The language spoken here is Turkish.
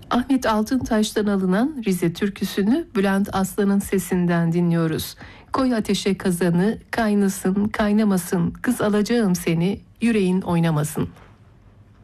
Ahmet Altıntaş'tan alınan Rize türküsünü Bülent Aslan'ın sesinden dinliyoruz. Koy ateşe kazanı, kaynasın, kaynamasın, kız alacağım seni, yüreğin oynamasın.